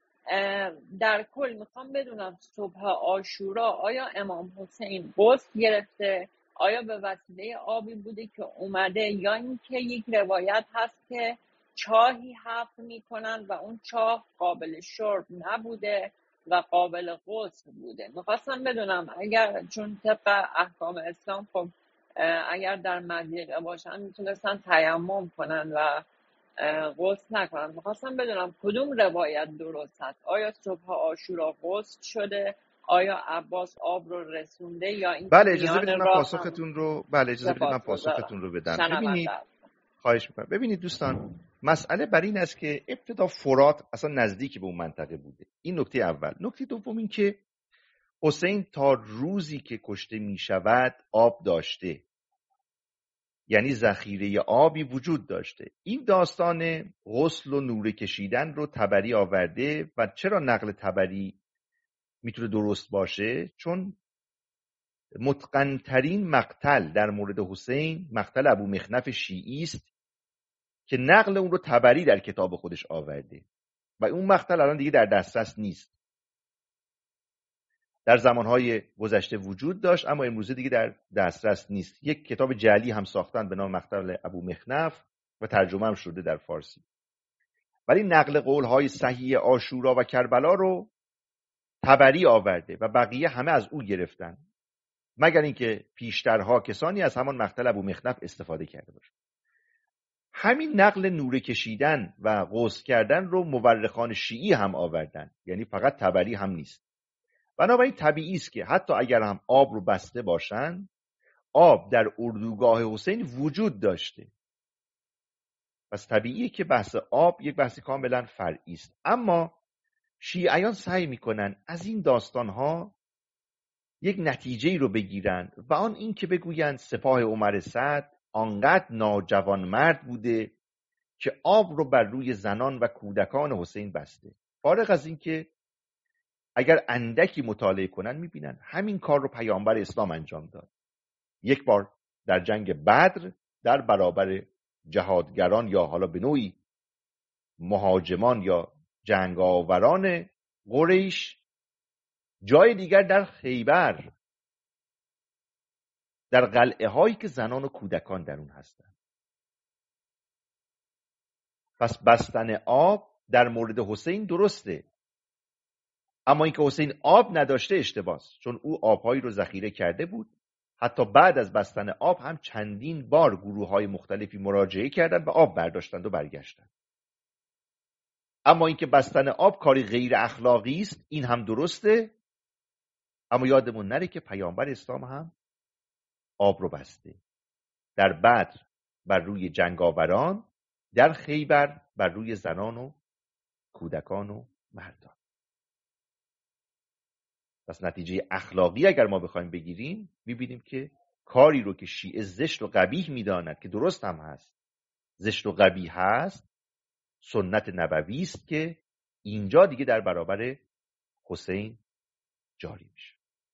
در کل میخوام بدونم صبح عاشورا آیا امام حسین غسل گرفته؟ آیا به وسیله آبی بوده که اومده یا اینکه یک روایت هست که چاهی حفر میکنن و اون چاه قابل شرب نبوده و قابل غسل بوده؟ میخواستم بدونم اگر چون طبق احکام اسلام خب اگر در مضیقه باشن میتونستن تیمم کنن و غسل نکنن. میخواستم بدونم کدوم روایت درست هست؟ آیا صبح عاشورا غسل شده؟ آیا عباس آب رو رسونده یا این بله اجازه بدید من پاسختون رو بدم. ببینید خواهش میکنم. ببینید دوستان، مسئله بر این است که ابتدا فرات اصلا نزدیک به اون منطقه بوده. این نکته اول. نکته دوم این که حسین تا روزی که کشته می شود آب داشته، یعنی ذخیره آبی وجود داشته. این داستان غسل و نوره کشیدن رو طبری آورده. و چرا نقل طبری میتونه درست باشه؟ چون متقن‌ترین مقتل در مورد حسین مقتل ابو مخنف شیعی است که نقل اون رو طبری در کتاب خودش آورده و اون مقتل الان دیگه در دسترس نیست. در زمانهای گذشته وجود داشت اما امروزه دیگه در دسترس نیست. یک کتاب جعلی هم ساختن به نام مقتل ابو مخنف و ترجمه هم شده در فارسی. ولی نقل قولهای صحیح عاشورا و کربلا رو طبری آورده و بقیه همه از او گرفتن، مگر اینکه پیشترها کسانی از همان مقتل ابو مخنف استفاده کرده باشند. همین نقل نوره کشیدن و غسل کردن رو مورخان شیعی هم آوردن، یعنی فقط طبری هم نیست. بنابراین طبیعی است که حتی اگر هم آب رو بسته باشن، آب در اردوگاه حسین وجود داشته. پس طبیعیه که بحث آب یک بحث کاملا فرعی است. اما شیعیان سعی میکنن از این داستانها یک نتیجه‌ای رو بگیرن و آن این که بگویند سپاه عمر سعد آنقدر ناجوانمرد بوده که آب رو بر روی زنان و کودکان حسین بسته. فارغ از این که اگر اندکی مطالعه کنن میبینن همین کار رو پیامبر اسلام انجام داد. یک بار در جنگ بدر در برابر جهادگران یا حالا به نوعی مهاجمان یا جنگاوران قریش، جای دیگر در خیبر در قلعه هایی که زنان و کودکان در اون هستن. پس بستن آب در مورد حسین درسته، اما اینکه حسین آب نداشته اشتباهه، چون او آبهایی رو ذخیره کرده بود. حتی بعد از بستن آب هم چندین بار گروه‌های مختلفی مراجعه کردند و آب برداشتند و برگشتند. اما اینکه بستن آب کاری غیر اخلاقی است این هم درسته، اما یادمون نره که پیامبر اسلام هم آب رو بسته. در بدر بر روی جنگاوران، در خیبر بر روی زنان و کودکان و مردان. پس نتیجه اخلاقی اگر ما بخوایم بگیریم میبینیم که کاری رو که شیعه زشت و قبیح میداند که درست هم هست، زشت و قبیح هست، سنت نبوی است که اینجا دیگه در برابر حسین جاری میشه.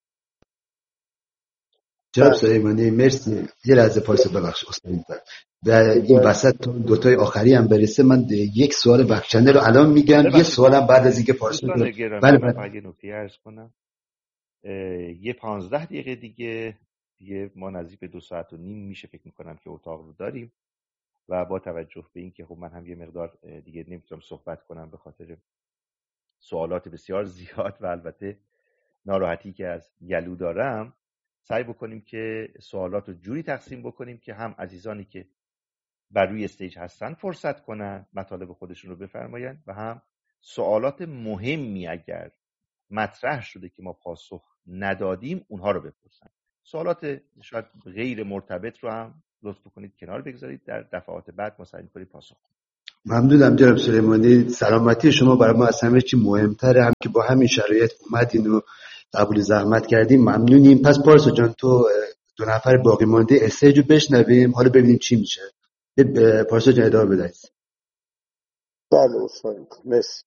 جناب سلیمانی مرسی. یه لحظه پایسا ببخش استاد. و این وسط دوتای آخری هم برسه من یک سوال بکچنه رو الان میگم، یه سوالم بعد از اینکه پارسا بله یه نکته عرض کنم. یه 15 دقیقه دیگه ما نزدیک به 2.5 ساعت میشه فکر میکنم که اتاق رو داریم و با توجه به این که خب من هم یه مقدار دیگه نمیتونم صحبت کنم به خاطر سوالات بسیار زیاد و البته ناراحتی که از گلو دارم، سعی بکنیم که سوالات رو جوری تقسیم بکنیم که هم عزیزانی که بر روی استیج هستن فرصت کنن مطالب خودشون رو بفرمایند و هم سوالات مهمی اگر مطرح شده که ما پاسخ ندادیم اونها رو بپرسن. سوالات شاید غیر مرتبط رو هم لطف کنید کنار بگذارید، در دفعات بعد ما سعی می‌کنیم پاسخ کنیم. ممنونم جناب سلیمانی. سلامتی شما برای ما از همه چی مهمتره. هم که با همین شرایط اومدین و قبول زحمت کردیم ممنونیم. پس پارسا جان تو دو نفر باقی مانده استیجو بشنویم، حالا ببینیم چی میشه. پارسا جان ادامه بدید. بله استاد مرسی.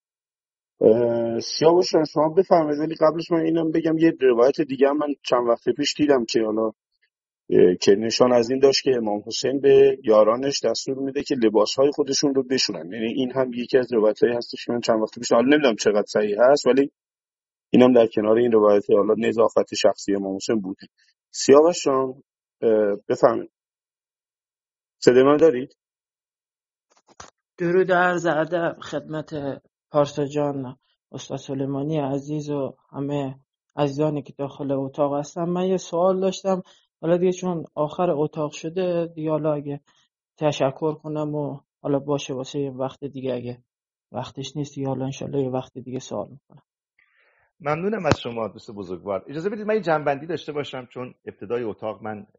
سیاوش جان شما بفرمایید، ولی قبلش من اینم بگم یه روایت دیگه هم من چند وقت پیش دیدم که حالا که نشان از این داشت که امام حسین به یارانش دستور میده که لباسهای خودشون رو بشورن. یعنی این هم یکی از روایتایی هستش که من چند وقت پیش، حالا نمیدونم چقدر صحیح هست، ولی اینم در کنار این روایت حالا نظافت شخصی امام حسین بود. سیاوش جان بفرمایید. صدای من دارید؟ درود و عرض ادب خدمت پارسا جان، استاد سلیمانی عزیز و همه عزیزانی که داخل اتاق هستن. من یه سوال داشتم، حالا دیگه چون آخر اتاق شده دیگه، حالا اگه تشکر کنم و حالا باشه واسه یه وقت دیگه، اگه وقتش نیست یا حالا انشالله یه وقت دیگه سوال میکنم. ممنونم از شما دوست بزرگوار. اجازه بدید من یه جنبندی داشته باشم، چون ابتدای اتاق من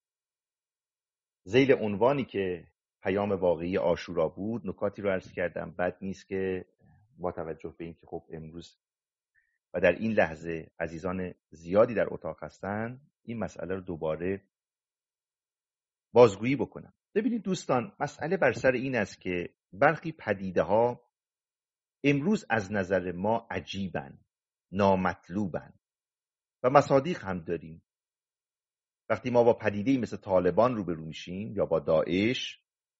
ذیل عنوانی که پیام واقعی عاشورا بود نکاتی رو عرض کردم. بد نیست که با توجه به این که خب امروز و در این لحظه عزیزان زیادی در اتاق هستن این مسئله رو دوباره بازگویی بکنم. ببینید دوستان، مسئله بر سر این است که برخی پدیده ها امروز از نظر ما عجیبن، نامطلوبن و مصادیق هم داریم. وقتی ما با پدیده‌ای مثل طالبان روبرو میشیم یا با داعش،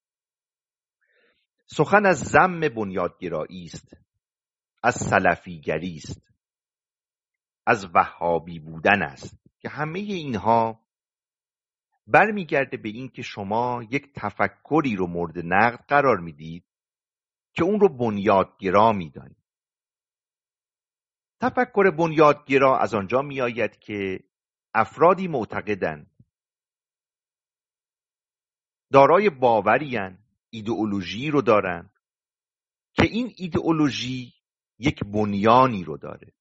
سخن از ذم بنیادگرایی است، از سلفیگری است، از وهابی بودن است که همه اینها برمیگرده به این که شما یک تفکری رو مورد نقد قرار میدید که اون رو بنیادگرا میدانید. تفکر بنیادگرا از آنجا میآید که افرادی معتقدند، دارای باورین، ایدئولوژی رو دارن که این ایدئولوژی یک بنیانی رو داره،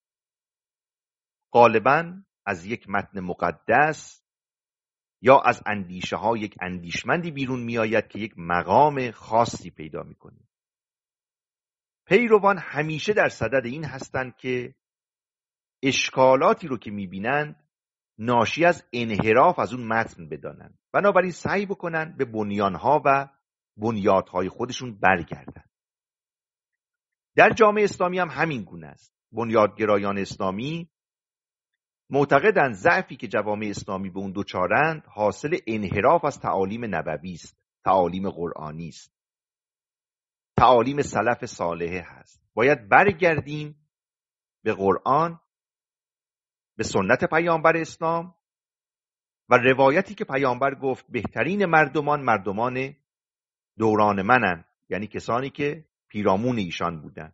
غالباً از یک متن مقدس یا از اندیشه ها یک اندیشمندی بیرون می آید که یک مقام خاصی پیدا می کنه. پیروان همیشه در صدد این هستند که اشکالاتی رو که می بینند ناشی از انحراف از اون متن بدانند، بنابراین سعی بکنن به بنیانها و بنیادهای خودشون برگردن. در جامعه اسلامی هم همین گونه است. بنیادگرایان اسلامی معتقدند ضعفی که جوامع اسلامی به اون دوچارند حاصل انحراف از تعالیم نبوی است، تعالیم قرآنی است، تعالیم سلف صالح هست. باید برگردیم به قرآن، به سنت پیامبر اسلام و روایتی که پیامبر گفت بهترین مردمان دوران منن، یعنی کسانی که پیرامون ایشان بودن.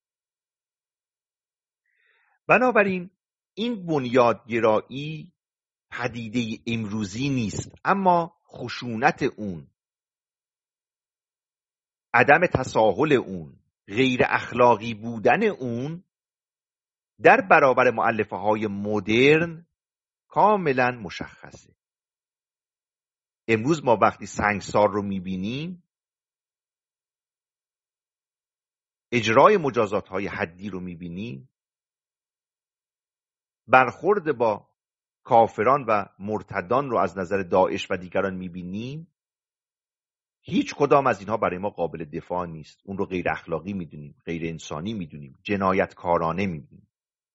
بنابراین این بنیادگرایی پدیده امروزی نیست، اما خشونت اون، عدم تساهل اون، غیر اخلاقی بودن اون در برابر مؤلفه های مدرن کاملا مشخصه. امروز ما وقتی سنگسار رو میبینیم، اجرای مجازات های حدی رو میبینیم، برخورد با کافران و مرتدان رو از نظر داعش و دیگران میبینیم، هیچ کدام از اینها برای ما قابل دفاع نیست. اون رو غیر اخلاقی میدونیم، غیر انسانی میدونیم، جنایتکارانه میدونیم.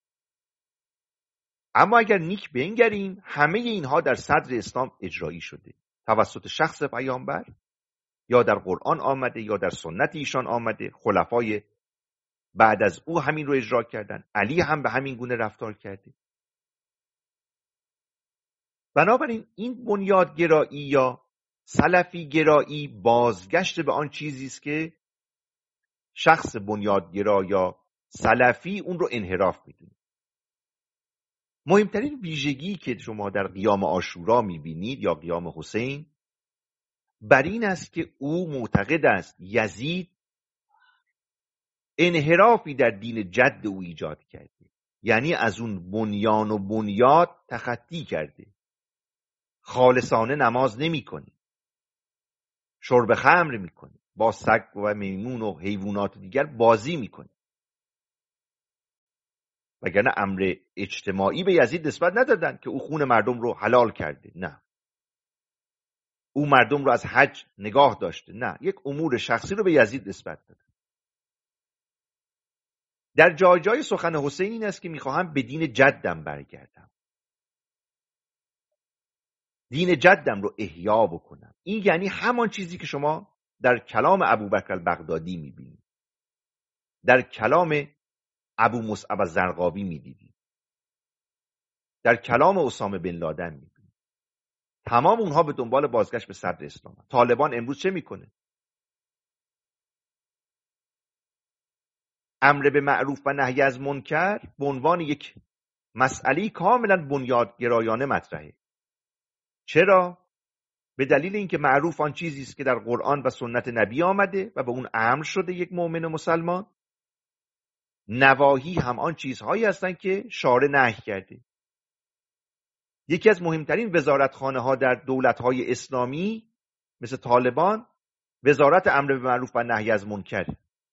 اما اگر نیک بنگریم، همه اینها در صدر اسلام اجرایی شده توسط شخص پیامبر، یا در قرآن آمده یا در سنت ایشان آمده. خلفای بعد از او همین رو اجرا کردن، علی هم به همین گونه رفتار کرده. بنابراین این بنیادگرایی یا سلفی گرایی بازگشت به آن چیزی است که شخص بنیادگرا یا سلفی اون رو انحراف میدونه. مهمترین ویژگی که شما در قیام عاشورا میبینید یا قیام حسین بر این است که او معتقد است یزید انحرافی در دین جد او ایجاد کرده، یعنی از اون بنیان و بنیاد تخطی کرده. خالصانه نماز نمی‌کنه، شرب خمر میکنه، با سگ و میمون و حیوانات دیگر بازی میکنه. وگرنه امر اجتماعی به یزید نسبت ندادن که او خون مردم رو حلال کرده، نه. او مردم رو از حج نگاه داشته، نه. یک امور شخصی رو به یزید نسبت دادن. در جای جای سخن حسین این است که میخواهم به دین جدم برگردم، دین جدم رو احیا بکنم. این یعنی همان چیزی که شما در کلام ابوبکر البغدادی میبینید، در کلام ابو مصعب الزرقاوی میدیدید، در کلام اسامه بن لادن میبینید. تمام اونها به دنبال بازگشت به صدر اسلام. طالبان امروز چه میکنه؟ امر به معروف و نهی از منکر به عنوان یک مسئله کاملا بنیادگرایانه مطرحه. چرا؟ به دلیل اینکه معروف آن چیزی است که در قرآن و سنت نبی آمده و به اون امر شده یک مؤمن مسلمان. نواهی هم آن چیزهایی هستند که شارع نهی کرده. یکی از مهمترین وزارتخانه ها در دولت‌های اسلامی مثل طالبان وزارت امر به معروف و نهی از منکر.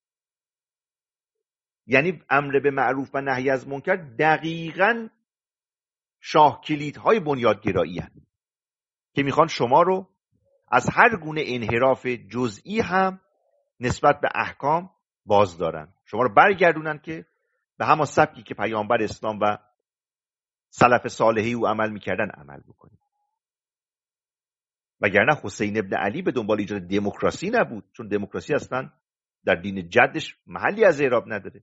یعنی امر به معروف و نهی از منکر دقیقاً شاه کلیدهای بنیادگرایی هستند که میخوان شما رو از هر گونه انحراف جزئی هم نسبت به احکام باز دارن، شما رو برگردونن که به همان سبکی که پیامبر اسلام و سلف صالحی او عمل میکردن عمل بکنید. وگرنه حسین ابن علی به دنبال ایجاد دموکراسی نبود، چون دموکراسی اصلا در دین جدش محلی از اعراب نداره.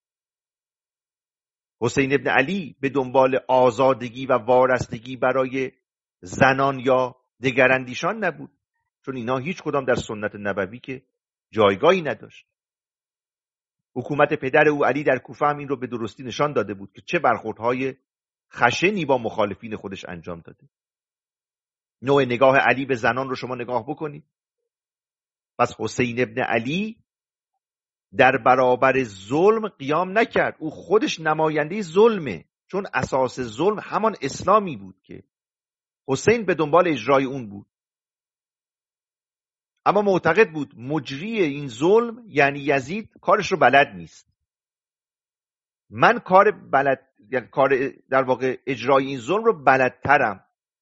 حسین ابن علی به دنبال آزادگی و وارستگی برای زنان یا دگراندیشان نبود، چون اینا هیچ کدام در سنت نبوی که جایگاهی نداشت. حکومت پدر او علی در کوفه هم این رو به درستی نشان داده بود که چه برخوردهای خشنی با مخالفین خودش انجام داده. نوع نگاه علی به زنان رو شما نگاه بکنید. پس حسین ابن علی در برابر ظلم قیام نکرد، او خودش نماینده ظلمه، چون اساس ظلم همان اسلامی بود که حسین به دنبال اجرای اون بود. اما معتقد بود مجری این ظلم یعنی یزید کارش رو بلد نیست. من کار در واقع اجرای این ظلم رو بلدترم.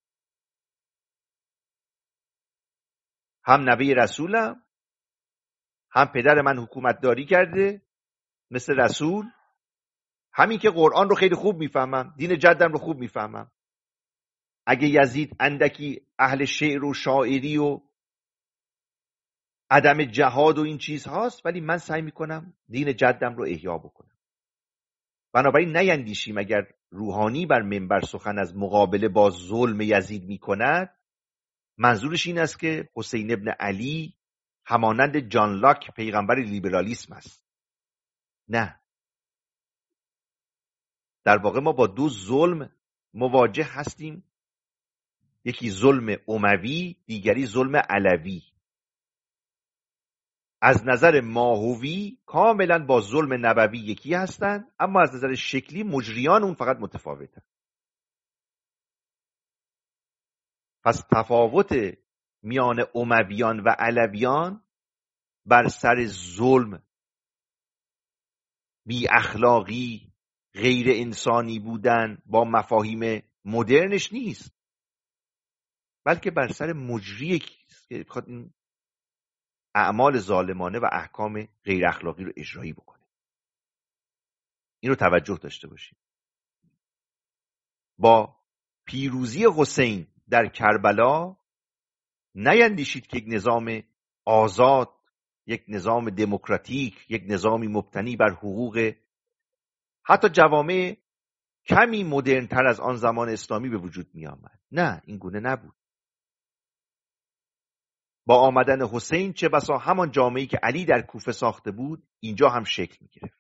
هم نبی رسولم، هم پدر من حکومت داری کرده مثل رسول، همین که قرآن رو خیلی خوب میفهمم، دین جدم رو خوب میفهمم. اگه یزید اندکی اهل شعر و شاعری و عدم جهاد و این چیز هاست، ولی من سعی میکنم دین جدم رو احیا بکنم. بنابراین نیندیشیم اگر روحانی بر منبر سخن از مقابله با ظلم یزید میکند، منظورش این است که حسین ابن علی همانند جان لاک پیغمبر لیبرالیسم است. نه، در واقع ما با دو ظلم مواجه هستیم، یکی ظلم اموی، دیگری ظلم علوی. از نظر ماهوی کاملا با ظلم نبوی یکی هستند، اما از نظر شکلی مجریان اون فقط متفاوتن. پس تفاوت میان امویان و علویان بر سر ظلم، بی اخلاقی، غیر انسانی بودن با مفاهیم مدرنش نیست، بلکه بر سر مجری که بخواد این اعمال ظالمانه و احکام غیر اخلاقی رو اجرایی بکنه. این رو توجه داشته باشید. با پیروزی حسین در کربلا نیندیشید که یک نظام آزاد، یک نظام دموکراتیک، یک نظامی مبتنی بر حقوق حتی جوامع کمی مدرن‌تر از آن زمان اسلامی به وجود می آمد. نه، این گونه نبود. با آمدن حسین چه بسا همان جامعه‌ای که علی در کوفه ساخته بود اینجا هم شکل می گرفت.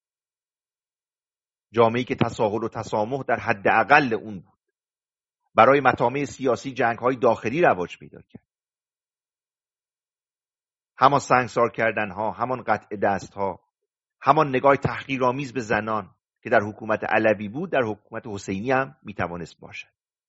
جامعه‌ای که تساهل و تسامح در حد اقل اون بود. برای مطامع سیاسی جنگ‌های داخلی رواج پیدا کرد. همان سنگسار کردن‌ها، همان قطع دست‌ها، همان نگاه تحقیرآمیز به زنان که در حکومت علوی بود در حکومت حسینی هم میتوانست باشد.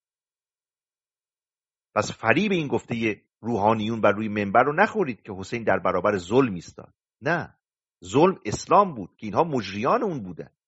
پس فریب این گفته روحانیون بر روی منبر رو نخورید که حسین در برابر ظلم ایستاد. نه، ظلم اسلام بود که اینها مجریان اون بودن.